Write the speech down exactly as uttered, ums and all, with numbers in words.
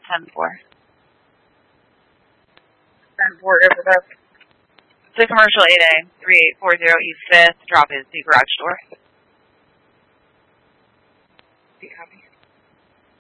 ten four. ten four, good for this. The commercial eight A, three eight four zero East fifth, drop is the garage door. Copy.